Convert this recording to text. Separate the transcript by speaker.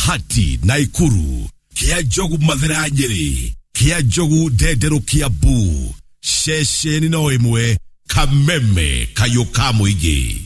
Speaker 1: Bahati Naikuru, Kia Jogu Mathirajiri, Kia Jogu Dedero Kiabu, Sheshe Ninoimwe, Kameme Kayokamu Igi.